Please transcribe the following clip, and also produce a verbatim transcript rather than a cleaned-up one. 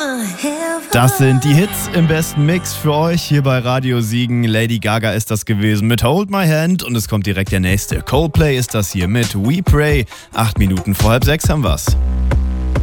Das sind die Hits im besten Mix für euch hier bei Radio Siegen. Lady Gaga ist das gewesen mit Hold My Hand und es kommt direkt der nächste. Coldplay ist das hier mit We Pray. Acht Minuten vor halb sechs haben wir's.